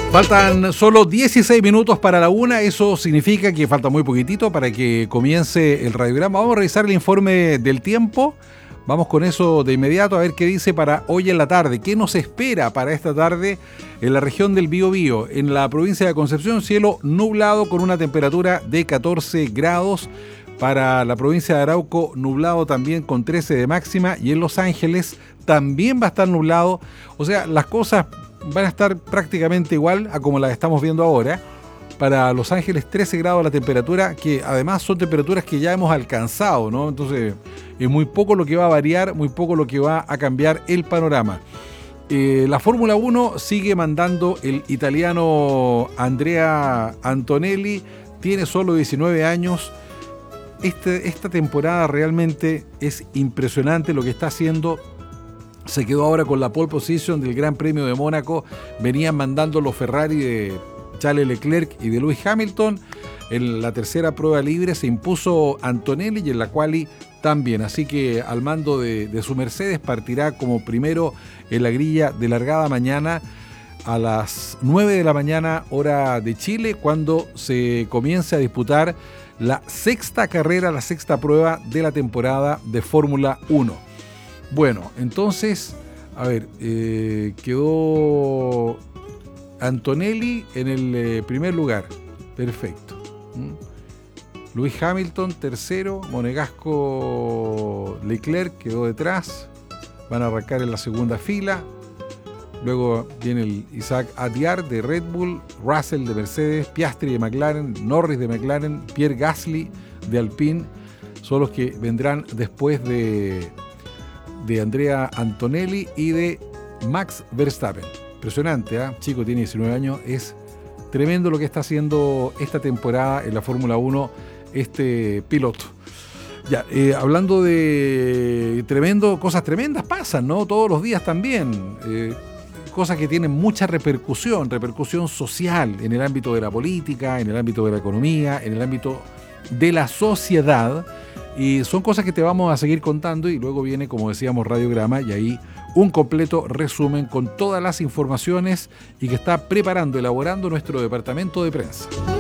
Faltan solo 16 minutos para la una, eso significa que falta muy poquitito para que comience el radiograma. Vamos a revisar el informe del tiempo, vamos con eso de inmediato a ver qué dice para hoy en la tarde. ¿Qué nos espera para esta tarde en la región del Biobío? En la provincia de Concepción, cielo nublado con una temperatura de 14 grados. Para la provincia de Arauco, nublado también con 13 de máxima. Y en Los Ángeles también va a estar nublado. O sea, las cosas van a estar prácticamente igual a como las estamos viendo ahora. Para Los Ángeles 13 grados la temperatura, que además son temperaturas que ya hemos alcanzado, ¿no? Entonces es muy poco lo que va a variar, muy poco lo que va a cambiar el panorama. La Fórmula 1 sigue mandando el italiano Andrea Antonelli, tiene solo 19 años. Esta temporada realmente es impresionante lo que está haciendo. Se quedó ahora con la pole position del Gran Premio de Mónaco. Venían mandando los Ferrari de Charles Leclerc y de Lewis Hamilton. En la tercera prueba libre se impuso Antonelli y en la quali también. Así que al mando de su Mercedes partirá como primero en la grilla de largada mañana a las 9 de la mañana hora de Chile, cuando se comience a disputar la sexta carrera, la sexta prueba de la temporada de Fórmula 1. Bueno, entonces, a ver, quedó Antonelli en el primer lugar. Perfecto. Lewis Hamilton, tercero. Monegasco Leclerc quedó detrás. Van a arrancar en la segunda fila. Luego viene el Isaac Adjar de Red Bull, Russell de Mercedes, Piastri de McLaren, Norris de McLaren, Pierre Gasly de Alpine. Son los que vendrán después de Andrea Antonelli y de Max Verstappen. Impresionante, ¿eh? Chico, tiene 19 años. Es tremendo lo que está haciendo esta temporada en la Fórmula 1 este piloto. Ya, hablando de tremendo, cosas tremendas pasan, ¿no? Todos los días también. Cosas que tienen mucha repercusión social en el ámbito de la política, en el ámbito de la economía, en el ámbito de la sociedad. Y son cosas que te vamos a seguir contando y luego viene, como decíamos, Radiograma y ahí un completo resumen con todas las informaciones y que está elaborando nuestro departamento de prensa.